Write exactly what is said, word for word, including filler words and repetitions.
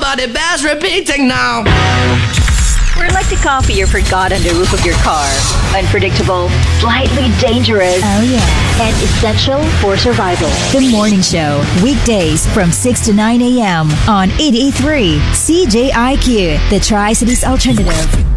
but it bears repeating now. We're like the coffee you forgot on the roof of your car. Unpredictable, slightly dangerous, Oh, yeah. and essential for survival. The Morning Show, weekdays from six to nine a.m. on eighty-eight point three C J I Q, the Tri-Cities Alternative.